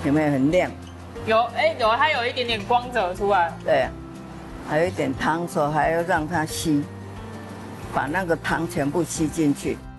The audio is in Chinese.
有没有很亮？ 有，哎，有，它有一点点光泽出来。 对啊，还有一点汤，所以还要让它吸，把那个汤全部吸进去。